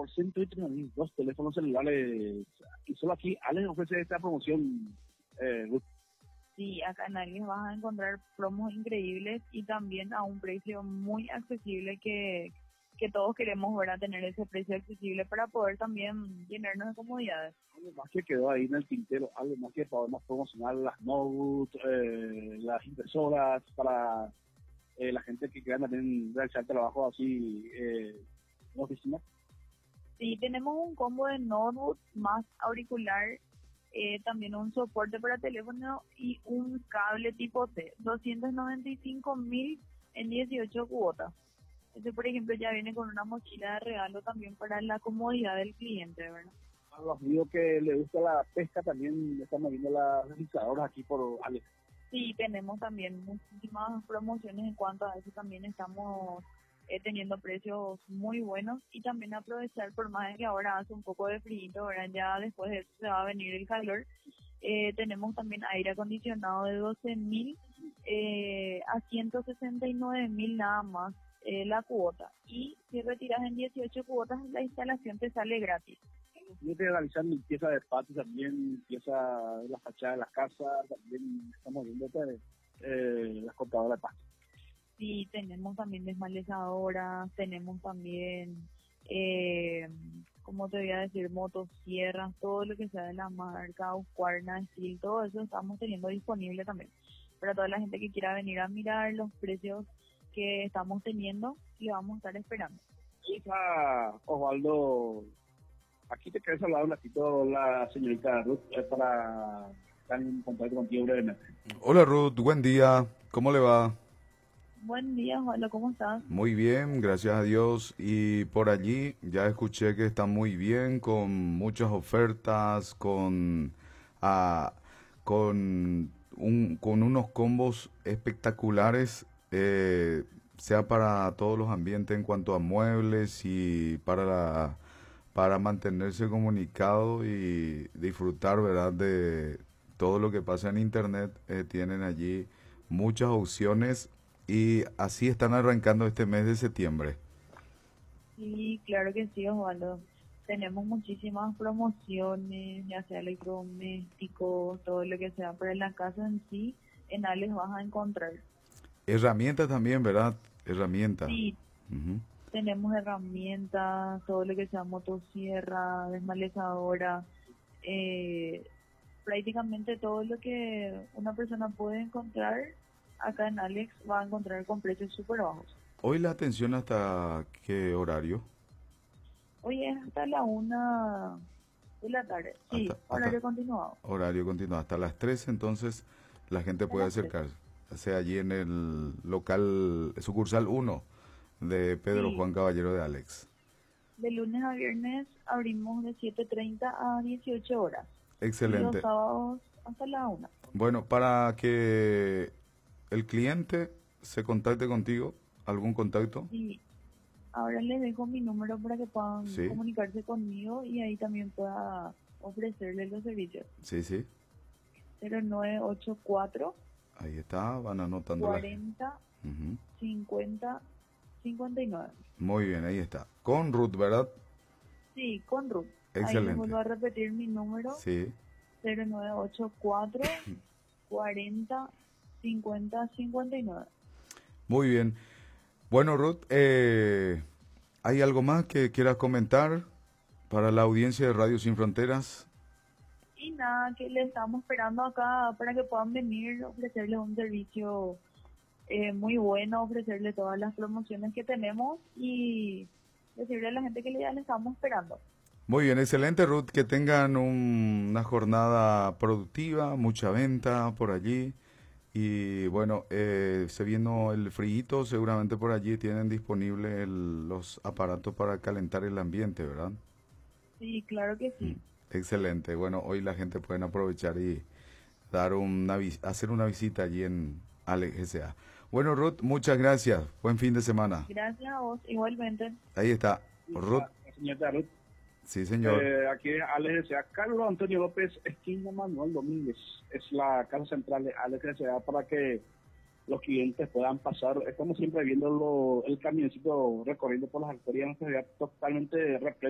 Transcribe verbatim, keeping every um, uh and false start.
por ciento y treinta mil, dos teléfonos celulares. Y solo aquí Alex ofrece esta promoción. Eh, Sí, acá en Alex vas a encontrar promos increíbles y también a un precio muy accesible que, que todos queremos, ¿verdad? Tener ese precio accesible para poder también llenarnos de comodidades. Algo más que quedó ahí en el tintero, algo más que podemos promocionar, las notebooks, eh, las impresoras, para eh, la gente que quiera también realizar trabajo así eh, en la oficina. Sí, tenemos un combo de notebook más auricular, eh, también un soporte para teléfono y un cable tipo C, doscientos noventa y cinco mil en dieciocho cuotas. Este, por ejemplo, ya viene con una mochila de regalo también para la comodidad del cliente, ¿verdad? A los amigos que les gusta la pesca también estamos viendo las realizadoras aquí por Alex. Sí, tenemos también muchísimas promociones en cuanto a eso, también estamos eh, teniendo precios muy buenos y también aprovechar, por más de que ahora hace un poco de frío, ahora ya después de eso se va a venir el calor, eh, tenemos también aire acondicionado de doce mil eh, a ciento sesenta y nueve mil nada más eh, la cuota, y si retiras en dieciocho cuotas la instalación te sale gratis. Tiene que realizar limpieza de patios también, limpieza de las fachadas de las casas, también estamos viendo pues, eh, las cortadoras de pasto. Sí, tenemos también desmalezadoras, tenemos también, eh, ¿cómo te voy a decir? Motosierras, todo lo que sea de la marca, Husqvarna, Stihl, todo eso estamos teniendo disponible también. Para toda la gente que quiera venir a mirar los precios que estamos teniendo, y vamos a estar esperando. Hija Osvaldo, aquí te querés hablar un ratito la señorita Ruth eh, para estar en contacto contigo brevemente. Hola Ruth, buen día, ¿cómo le va? Buen día, Osvaldo, ¿cómo estás? Muy bien, gracias a Dios. Y por allí ya escuché que está muy bien, con muchas ofertas, con, ah, con, un, con unos combos espectaculares, eh, sea para todos los ambientes en cuanto a muebles y para la, para mantenerse comunicado y disfrutar, ¿verdad?, de todo lo que pasa en internet. Eh, tienen allí muchas opciones. Y así están arrancando este mes de septiembre. Sí, claro que sí, Osvaldo. Tenemos muchísimas promociones, ya sea electrodomésticos, todo lo que sea para la casa en sí, en Alex vas a encontrar. Herramientas también, ¿verdad? Herramientas. Sí, Ujú. tenemos herramientas, todo lo que sea motosierra, desmalezadora, eh, prácticamente todo lo que una persona puede encontrar acá en Alex va a encontrar con precios súper bajos. Hoy la atención hasta qué horario? Hoy es hasta la una de la tarde, sí, Hasta, horario hasta continuado. horario continuo, hasta las tres, entonces la gente Hasta puede las tres. acercarse. Sea allí en el local, sucursal uno de Pedro Sí, Juan Caballero de Alex. de lunes a viernes abrimos de siete treinta a dieciocho horas y los Excelente. sábados hasta la una. Bueno, para que el cliente se contacte contigo, ¿algún contacto? Y ahora les dejo mi número para que puedan Sí, comunicarse conmigo y ahí también pueda ofrecerles los servicios. sí, sí. cero nueve ocho cuatro, Ahí está, van anotando la gente. cuarenta, Ujú. cincuenta, cincuenta y nueve. Muy bien, ahí está. Con Ruth, ¿verdad? Sí, con Ruth. Ahí les Excelente. vuelvo a repetir mi número, Sí. cero nueve ocho cuatro, cuarenta, cincuenta, cincuenta y nueve. Muy bien. Bueno, Ruth, eh, ¿hay algo más que quieras comentar para la audiencia de Radio Sin Fronteras? Y nada, que le estamos esperando acá para que puedan venir, ofrecerles un servicio eh, muy bueno, ofrecerles todas las promociones que tenemos y decirle a la gente que ya le estamos esperando. Muy bien, excelente, Ruth. Que tengan un- una jornada productiva, mucha venta por allí. Y bueno, eh, se vino el frío, seguramente por allí tienen disponible el- los aparatos para calentar el ambiente, ¿verdad? Sí, claro que Mm, sí. excelente. Bueno, hoy la gente puede aprovechar y dar una vis- hacer una visita allí en Alex S A. Bueno, Ruth, muchas gracias. Buen fin de semana. Gracias a vos, igualmente. Ahí está. Y Ruth, la, la señorita Ruth, sí, señor. eh, aquí Alex S A, Carlos Antonio López, esquina Manuel Domínguez, es la casa central de Alex S A para que los clientes puedan pasar. Estamos siempre viendo lo- el camioncito recorriendo por las arterias, totalmente repleto